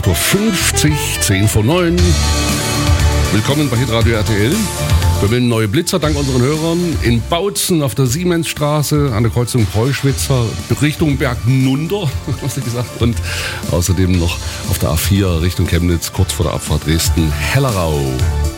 8.50 Uhr, 10 vor 9. Willkommen bei Hitradio RTL. Wir melden neue Blitzer dank unseren Hörern in Bautzen auf der Siemensstraße an der Kreuzung Preuschwitzer Richtung Bergnunder, was ich gesagt, und außerdem noch auf der A4 Richtung Chemnitz kurz vor der Abfahrt Dresden-Hellerau.